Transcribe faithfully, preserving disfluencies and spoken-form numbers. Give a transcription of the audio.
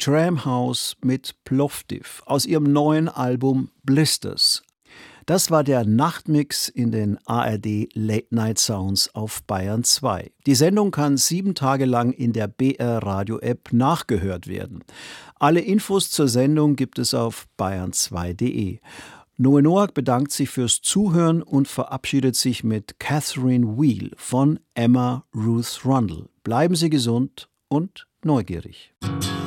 Tramhouse mit Plovdiv aus ihrem neuen Album Blisters. Das war der Nachtmix in den A R D Late Night Sounds auf Bayern zwei. Die Sendung kann sieben Tage lang in der B R Radio App nachgehört werden. Alle Infos zur Sendung gibt es auf bayern zwei punkt de. Noe Noack bedankt sich fürs Zuhören und verabschiedet sich mit Catherine Wheel von Emma Ruth Rundle. Bleiben Sie gesund und neugierig.